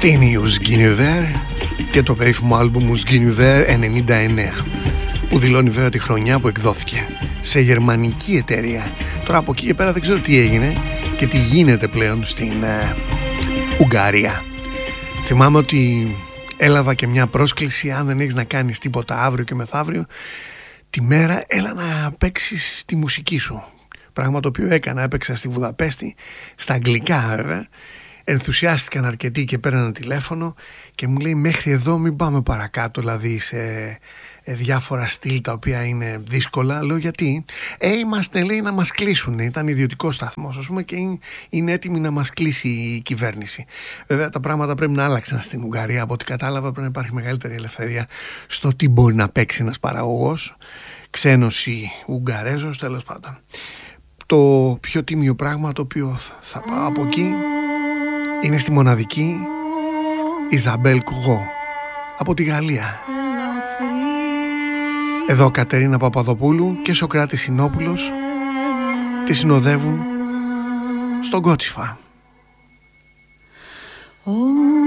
Αυτή είναι η Ουσγκίνιβερ και το περίφημο άλμπουμ Ουσγκίνιβερ 99, που δηλώνει βέβαια τη χρονιά που εκδόθηκε σε γερμανική εταιρεία. Τώρα από εκεί και πέρα δεν ξέρω τι έγινε και τι γίνεται πλέον στην Ουγγαρία. Θυμάμαι ότι έλαβα και μια πρόσκληση, αν δεν έχεις να κάνεις τίποτα αύριο και μεθαύριο τη μέρα, έλα να παίξεις τη μουσική σου. Πράγμα το οποίο έκανα, έπαιξα στη Βουδαπέστη, στα αγγλικά βέβαια. Ενθουσιάστηκαν αρκετοί και πέραναν τηλέφωνο και μου λέει μέχρι εδώ μην πάμε παρακάτω, δηλαδή σε διάφορα στυλ τα οποία είναι δύσκολα. Λέω γιατί? Είμαστε, λέει, να μας κλείσουν. Ήταν ιδιωτικό σταθμός, ας πούμε, και είναι έτοιμη να μας κλείσει η κυβέρνηση. Βέβαια τα πράγματα πρέπει να άλλαξαν στην Ουγγαρία. Από ό,τι κατάλαβα πρέπει να υπάρχει μεγαλύτερη ελευθερία στο τι μπορεί να παίξει ένας παραγωγός, ξένος ή Ουγγαρέζος, τέλος πάντων. Το πιο τίμιο πράγμα το οποίο θα πάω από εκεί είναι στη μοναδική Ιζαμπέλ Κουγό από τη Γαλλία. Εδώ Κατερίνα Παπαδοπούλου και Σωκράτης Συνόπουλος τη συνοδεύουν στον Κότσιφα.